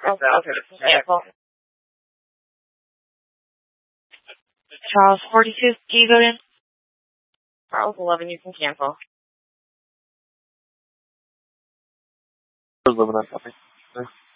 Cancel. Charles 42, can you go in? Charles 11, you can cancel. Charles 11, copy.